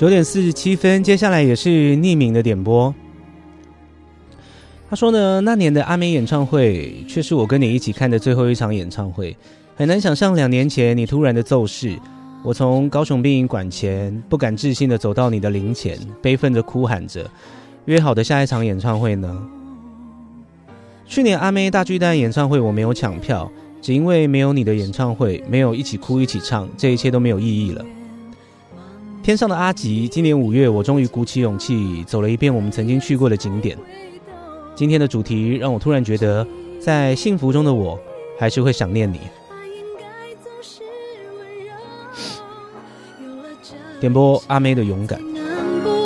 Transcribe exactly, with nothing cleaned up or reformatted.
九点四十七分，接下来也是匿名的点播。他说呢，那年的阿妹演唱会却是我跟你一起看的最后一场演唱会，很难想象两年前你突然的骤逝。我从高雄殡仪馆前不敢置信的走到你的灵前，悲愤着哭喊着，约好的下一场演唱会呢？去年阿妹大巨蛋演唱会我没有抢票，只因为没有你的演唱会，没有一起哭一起唱，这一切都没有意义了。天上的阿吉，今年五月我终于鼓起勇气走了一遍我们曾经去过的景点。今天的主题让我突然觉得，在幸福中的我还是会想念你。点播阿妹的勇敢。